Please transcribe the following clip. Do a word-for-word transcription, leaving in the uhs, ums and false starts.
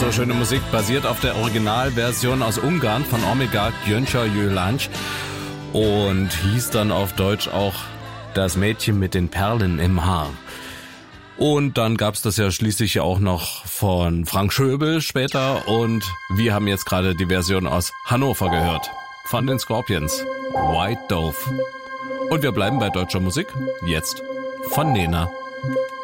so schöne Musik basiert auf der Originalversion aus Ungarn von Omega Gyöngyös Gyöngy und hieß dann auf Deutsch auch Das Mädchen mit den Perlen im Haar. Und dann gab's das ja schließlich auch noch von Frank Schöbel später und wir haben jetzt gerade die Version aus Hannover gehört. Von den Scorpions. White Dove. Und wir bleiben bei deutscher Musik. Jetzt von Nena.